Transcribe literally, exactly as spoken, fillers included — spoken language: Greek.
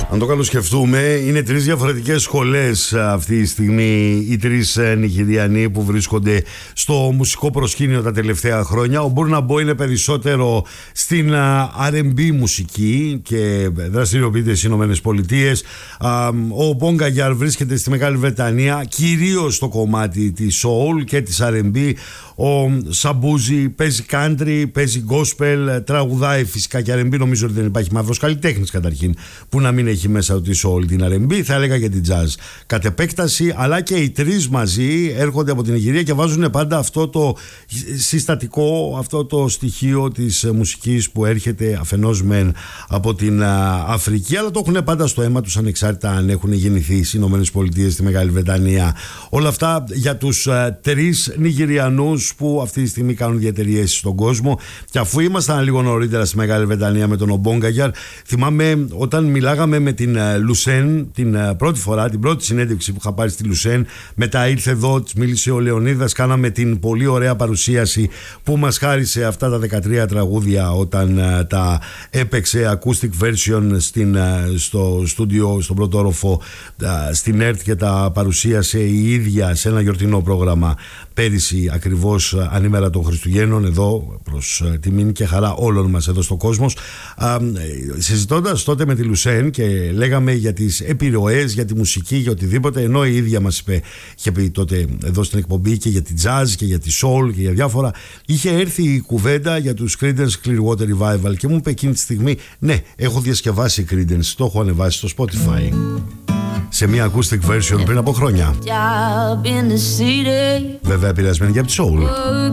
Αν το καλοσκεφτούμε, είναι τρεις διαφορετικές σχολές αυτή τη στιγμή οι τρεις Νιγηριανοί που βρίσκονται στο μουσικό προσκήνιο τα τελευταία χρόνια. Ο Burna Boy είναι περισσότερο στην αρ εντ μπι μουσική και δραστηριοποιείται στις Ηνωμένες Πολιτείες. Ο Bonga Yar βρίσκεται στη Μεγάλη Βρετανία, κυρίως στο κομμάτι της soul και της αρ εντ μπι. Ο Σαμπούζι παίζει country, παίζει gospel, τραγουδάει φυσικά και αρ εντ μπι. Νομίζω ότι δεν υπάρχει μαύρος καλλιτέχνης καταρχήν που να μην έχει μέσα ότι όλη την αρ εντ μπι, θα έλεγα και την jazz κατ' επέκταση, αλλά και οι τρεις μαζί έρχονται από την Νιγηρία και βάζουν πάντα αυτό το συστατικό, αυτό το στοιχείο της μουσικής που έρχεται αφενός μεν από την Αφρική, αλλά το έχουν πάντα στο αίμα τους ανεξάρτητα αν έχουν γεννηθεί στις Ηνωμένες Πολιτείες, στη Μεγάλη Βρετανία. Όλα αυτά για τους τρεις Νιγηριανούς που αυτή τη στιγμή κάνουν διατηρήσεις στον κόσμο. Και αφού ήμασταν λίγο νωρίτερα στη Μεγάλη Βρετανία με τον Bonga Yar, θυμάμαι όταν μιλάγαμε με την Λουσέν την πρώτη φορά, την πρώτη συνέντευξη που είχα πάρει στη Λουσέν, μετά ήρθε εδώ, της μίλησε ο Λεωνίδας, κάναμε την πολύ ωραία παρουσίαση που μας χάρισε αυτά τα δεκατρία τραγούδια όταν uh, τα έπαιξε acoustic version στην, uh, στο στούντιο, στον πρώτο όροφο uh, στην ΕΡΤ και τα παρουσίασε η ίδια σε ένα γιορτινό πρόγραμμα πέρυσι ακριβώς uh, ανήμερα των Χριστουγέννων, εδώ προς uh, τιμήν και χαρά όλων μας εδώ στο κόσμος. Uh, συζητώντας τότε με τη Λουσέν και λέγαμε για τις επιρροές, για τη μουσική, για οτιδήποτε, ενώ η ίδια μας είπε, είχε πει τότε εδώ στην εκπομπή και για τη jazz και για τη soul και για διάφορα, είχε έρθει η κουβέντα για τους Creedence Clearwater Revival και μου είπε εκείνη τη στιγμή, ναι, έχω διασκευάσει Creedence, το έχω ανεβάσει στο Spotify σε μια acoustic version πριν από χρόνια, βέβαια επηρεασμένη για τη soul.